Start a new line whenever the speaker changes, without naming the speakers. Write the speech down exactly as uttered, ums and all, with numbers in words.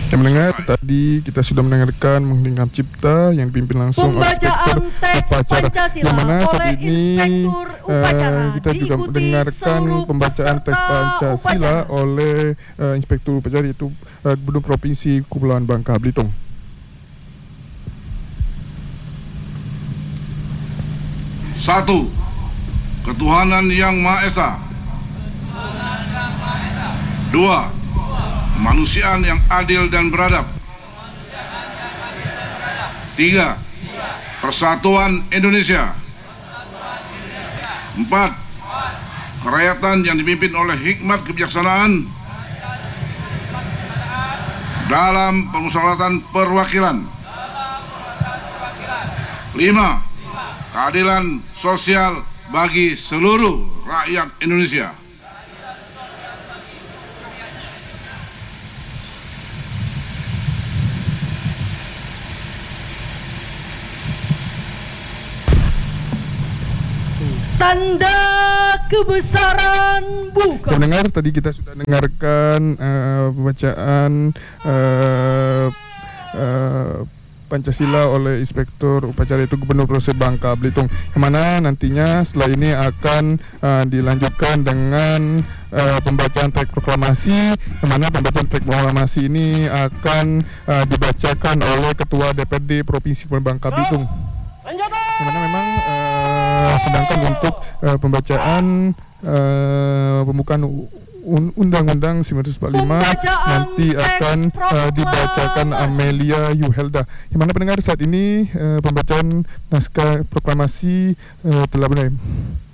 Yang mendengar tadi kita sudah mendengarkan Menggenggam Cipta yang dipimpin langsung oleh Inspektur Upacara, yang mana saat ini uh, kita juga mendengarkan pembacaan teks Pancasila oleh uh, Inspektur Upacara, yaitu uh, Gubernur Provinsi Kepulauan Bangka Belitung.
Satu, ketuhanan yang Maha Esa. Dua, kemanusiaan yang adil dan beradab. Tiga, persatuan Indonesia. Empat, kerakyatan yang dipimpin oleh hikmat kebijaksanaan dalam permusyawaratan perwakilan. Lima, keadilan sosial bagi seluruh rakyat Indonesia.
Tanda kebesaran buka.
Pendengar, tadi kita sudah dengarkan uh, pembacaan uh, uh, Pancasila oleh Inspektur Upacara, itu Gubernur Provinsi Bangka Belitung, yang mana nantinya setelah ini akan uh, dilanjutkan dengan uh, pembacaan teks proklamasi, yang mana pembacaan teks proklamasi ini akan uh, dibacakan oleh Ketua D P R D Provinsi Bangka Belitung. Yang mana memang uh, sedangkan untuk uh, pembacaan uh, pembukaan Undang-Undang seribu sembilan ratus empat puluh lima nanti akan uh, dibacakan Amelia Yuhelda. Yang mana pendengar saat ini uh, pembacaan naskah proklamasi uh, telah berakhir.